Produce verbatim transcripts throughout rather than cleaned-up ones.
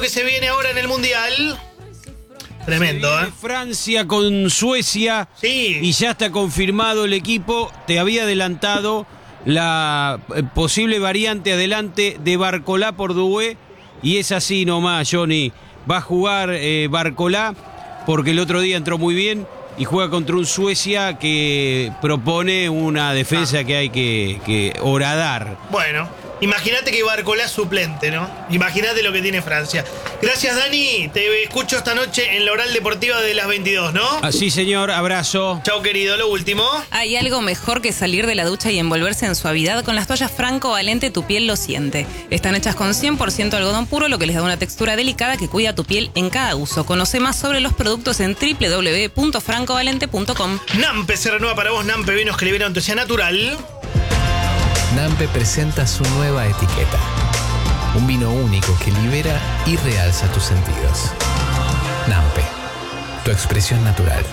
que se viene ahora en el Mundial. Tremendo, ¿eh? Francia con Suecia. Sí. Y ya está confirmado el equipo. Te había adelantado la eh, posible variante adelante de Barcolá por Doué. Y es así nomás, Johnny. Va a jugar eh, Barcolá porque el otro día entró muy bien y juega contra un Suecia que propone una defensa ah. que hay que, que horadar. Bueno, imagínate que Barcolá es suplente, ¿no? Imagínate lo que tiene Francia. Gracias, Dani. Te escucho esta noche en la Oral Deportiva de las veintidós, ¿no? Así, señor. Abrazo. Chau, querido. Lo último. Hay algo mejor que salir de la ducha y envolverse en suavidad con las toallas Franco Valente. Tu piel lo siente. Están hechas con cien por ciento algodón puro, lo que les da una textura delicada que cuida tu piel en cada uso. Conoce más sobre los productos en doble u doble u doble u punto franco valente punto com. Nampe se renueva para vos. Nampe, vinos que liberan tu natural. Nampe presenta su nueva etiqueta. Un vino único que libera y realza tus sentidos. Nampe, tu expresión natural.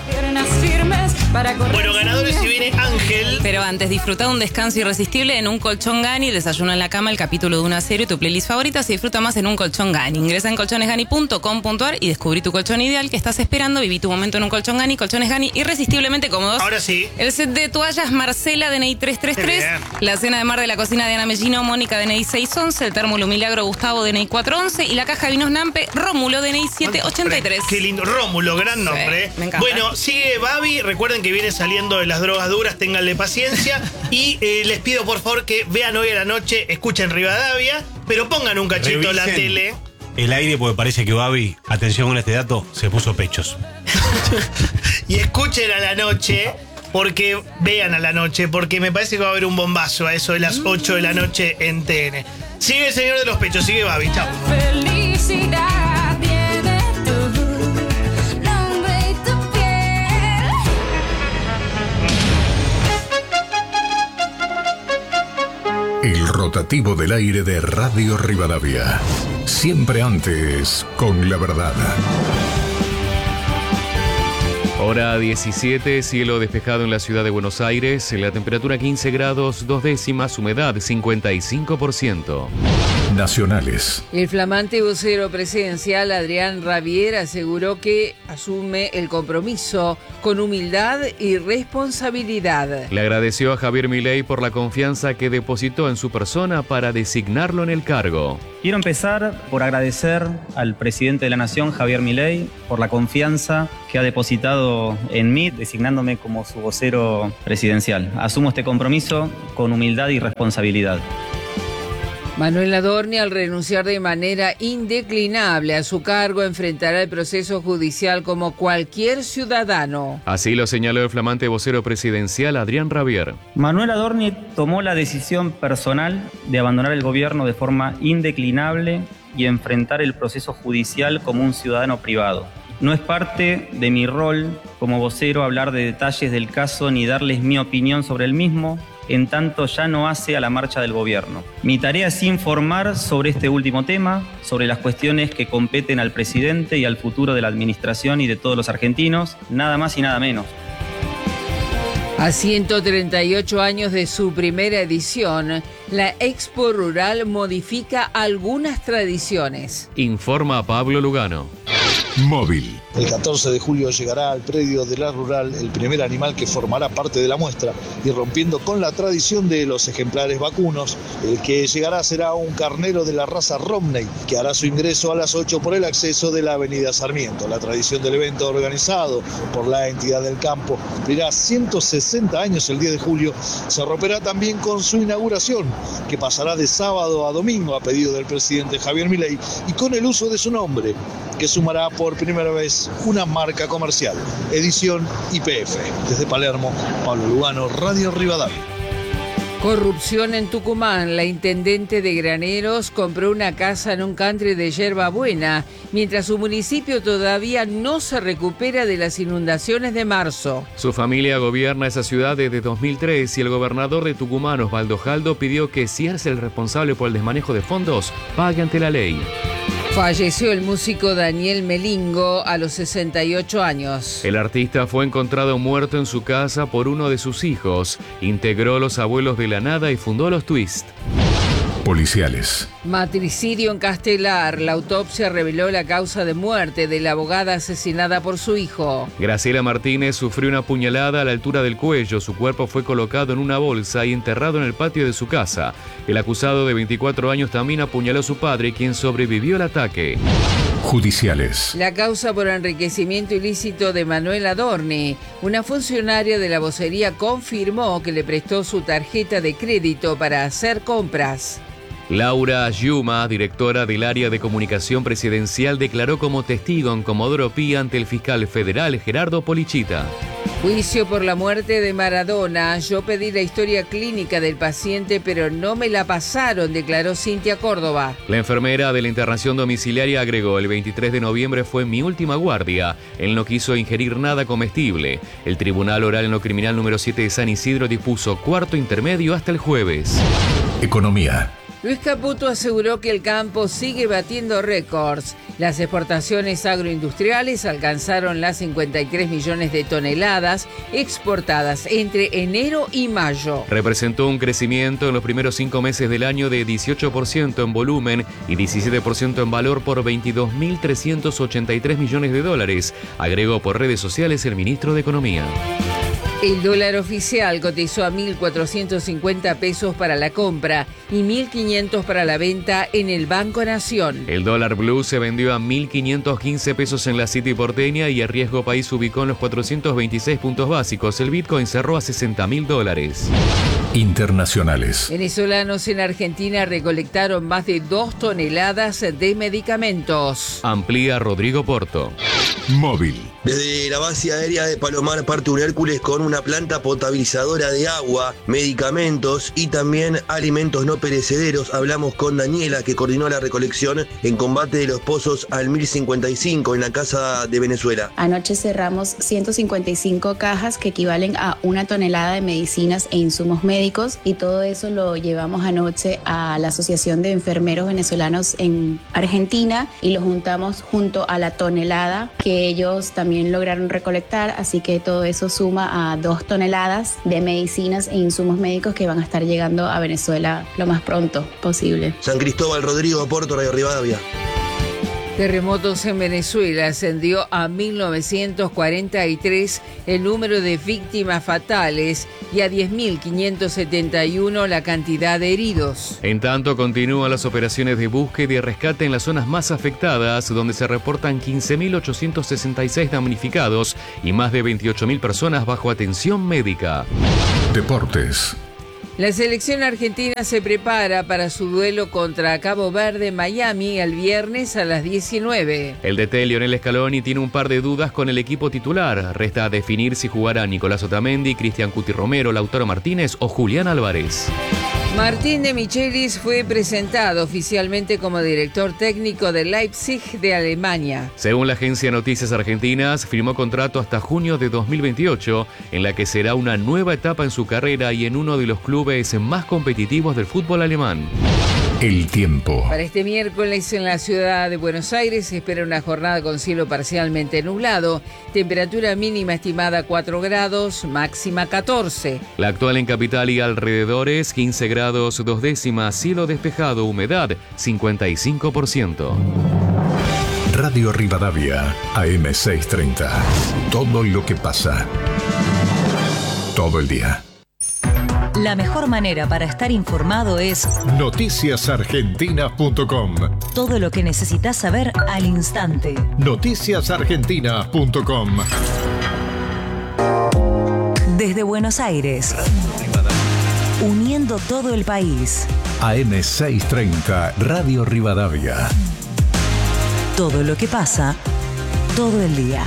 Bueno, ganadores, si viene Ángel. Pero antes, disfruta un descanso irresistible en un colchón Gani. Desayuna en la cama, el capítulo de una serie, tu playlist favorita. Se disfruta más en un colchón Gani. Ingresa en colchones gani punto com punto a r y descubrí tu colchón ideal que estás esperando. Viví tu momento en un colchón Gani. Colchones Gani irresistiblemente cómodos. Ahora sí. El set de toallas Marcela, D N I tres tres tres. La cena de mar de la cocina de Ana Mellino, Mónica, D N I seis once. El térmulo Milagro, Gustavo, D N I cuatro once. Y la caja de vinos Nampe, Rómulo, D N I siete ochenta y tres. Qué lindo. Rómulo, gran nombre. Sí, me encanta. Bueno, sigue Babi. Recuerden que viene saliendo de las drogas duras. Ténganle paciencia. Y eh, les pido, por favor, que vean hoy a la noche, escuchen Rivadavia, pero pongan un cachito Revisen la tele. El aire, porque parece que Babi, atención con este dato, se puso pechos. Y escuchen a la noche, porque vean a la noche, porque me parece que va a haber un bombazo a eso de las ocho de la noche en T N. Sigue el señor de los pechos, sigue Babi, chao. Felicidad viene tú, nombre y tu piel. El rotativo del aire de Radio Rivadavia. Siempre antes con la verdad. Hora diecisiete, cielo despejado en la ciudad de Buenos Aires, la temperatura quince grados, dos décimas, humedad cincuenta y cinco por ciento. Nacionales. El flamante vocero presidencial Adrián Rabier aseguró que asume el compromiso con humildad y responsabilidad. Le agradeció a Javier Milei por la confianza que depositó en su persona para designarlo en el cargo. Quiero empezar por agradecer al presidente de la Nación, Javier Milei, por la confianza que ha depositado en mí, designándome como su vocero presidencial. Asumo este compromiso con humildad y responsabilidad. Manuel Adorni, al renunciar de manera indeclinable a su cargo, enfrentará el proceso judicial como cualquier ciudadano. Así lo señaló el flamante vocero presidencial Adrián Rabier. Manuel Adorni tomó la decisión personal de abandonar el gobierno de forma indeclinable y enfrentar el proceso judicial como un ciudadano privado. No es parte de mi rol como vocero hablar de detalles del caso ni darles mi opinión sobre el mismo, en tanto ya no hace a la marcha del gobierno. Mi tarea es informar sobre este último tema, sobre las cuestiones que competen al presidente y al futuro de la administración y de todos los argentinos, nada más y nada menos. A ciento treinta y ocho años de su primera edición, la Expo Rural modifica algunas tradiciones. Informa Pablo Lugano. Móvil. El catorce de julio llegará al predio de la Rural el primer animal que formará parte de la muestra y rompiendo con la tradición de los ejemplares vacunos, el que llegará será un carnero de la raza Romney que hará su ingreso a las ocho por el acceso de la avenida Sarmiento. La tradición del evento organizado por la entidad del campo cumplirá ciento sesenta años el diez de julio. Se romperá también con su inauguración, que pasará de sábado a domingo a pedido del presidente Javier Milei y con el uso de su nombre, que sumará por primera vez una marca comercial. Edición Y P F. Desde Palermo, Pablo Lugano, Radio Rivadavia. Corrupción en Tucumán. La intendente de Graneros compró una casa en un country de Yerba Buena, mientras su municipio todavía no se recupera de las inundaciones de marzo. Su familia gobierna esa ciudad desde dos mil tres y el gobernador de Tucumán, Osvaldo Jaldo, pidió que si es el responsable por el desmanejo de fondos, pague ante la ley. Falleció el músico Daniel Melingo a los sesenta y ocho años. El artista fue encontrado muerto en su casa por uno de sus hijos. Integró Los Abuelos de la Nada y fundó Los Twist. policiales. Matricidio en Castelar. La autopsia reveló la causa de muerte de la abogada asesinada por su hijo. Graciela Martínez sufrió una puñalada a la altura del cuello. Su cuerpo fue colocado en una bolsa y enterrado en el patio de su casa. El acusado de veinticuatro años también apuñaló a su padre, quien sobrevivió al ataque. Judiciales. La causa por enriquecimiento ilícito de Manuela Adorni. Una funcionaria de la vocería confirmó que le prestó su tarjeta de crédito para hacer compras. Laura Yuma, directora del área de comunicación presidencial, declaró como testigo en Comodoro Pi ante el fiscal federal Gerardo Polichita. Juicio por la muerte de Maradona. Yo pedí la historia clínica del paciente, pero no me la pasaron, declaró Cintia Córdoba. La enfermera de la internación domiciliaria agregó: el veintitrés de noviembre fue mi última guardia. Él no quiso ingerir nada comestible. El Tribunal Oral en lo Criminal número siete de San Isidro dispuso cuarto intermedio hasta el jueves. Economía. Luis Caputo aseguró que el campo sigue batiendo récords. Las exportaciones agroindustriales alcanzaron las cincuenta y tres millones de toneladas exportadas entre enero y mayo. Representó un crecimiento en los primeros cinco meses del año de dieciocho por ciento en volumen y diecisiete por ciento en valor por veintidós mil trescientos ochenta y tres millones de dólares, agregó por redes sociales el ministro de Economía. El dólar oficial cotizó a mil cuatrocientos cincuenta pesos para la compra y mil quinientos para la venta en el Banco Nación. El dólar blue se vendió a mil quinientos quince pesos en la City porteña y el riesgo país se ubicó en los cuatrocientos veintiséis puntos básicos. El Bitcoin cerró a sesenta mil dólares. Internacionales. Venezolanos en Argentina recolectaron más de dos toneladas de medicamentos. Amplía Rodrigo Porto. Móvil. Desde la base aérea de Palomar parte un Hércules con una planta potabilizadora de agua, medicamentos y también alimentos no perecederos. Hablamos con Daniela, que coordinó la recolección en combate de los pozos al mil cincuenta y cinco en la Casa de Venezuela. Anoche cerramos ciento cincuenta y cinco cajas que equivalen a una tonelada de medicinas e insumos médicos, y todo eso lo llevamos anoche a la Asociación de Enfermeros Venezolanos en Argentina y lo juntamos junto a la tonelada que ellos también lograron recolectar, así que todo eso suma a dos toneladas de medicinas e insumos médicos que van a estar llegando a Venezuela lo más pronto posible. San Cristóbal, Rodrigo Porto, Radio Rivadavia. Terremotos en Venezuela. Ascendió a mil novecientos cuarenta y tres el número de víctimas fatales y a diez mil quinientos setenta y uno la cantidad de heridos. En tanto, continúan las operaciones de búsqueda y rescate en las zonas más afectadas, donde se reportan quince mil ochocientos sesenta y seis damnificados y más de veintiocho mil personas bajo atención médica. Deportes. La selección argentina se prepara para su duelo contra Cabo Verde en Miami el viernes a las diecinueve. El D T Lionel Scaloni tiene un par de dudas con el equipo titular. Resta definir si jugará Nicolás Otamendi, Cristian Cuti Romero, Lautaro Martínez o Julián Álvarez. Martín de Michelis fue presentado oficialmente como director técnico de Leipzig de Alemania. Según la agencia Noticias Argentinas, firmó contrato hasta junio de dos mil veintiocho, en la que será una nueva etapa en su carrera y en uno de los clubes más competitivos del fútbol alemán. El tiempo. Para este miércoles en la ciudad de Buenos Aires se espera una jornada con cielo parcialmente nublado, temperatura mínima estimada cuatro grados, máxima catorce. La actual en capital y alrededores, quince grados dos décimas, cielo despejado, humedad cincuenta y cinco por ciento. Radio Rivadavia, A M seiscientos treinta. Todo lo que pasa. Todo el día. La mejor manera para estar informado es noticias argentinas punto com. Todo lo que necesitas saber al instante. noticias argentinas punto com. Desde Buenos Aires, uniendo todo el país. A M seiscientos treinta, Radio Rivadavia. Todo lo que pasa, todo el día.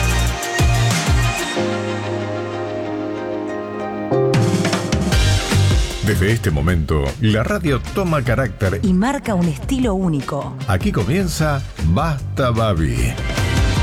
Desde este momento, la radio toma carácter y marca un estilo único. Aquí comienza Basta Babi.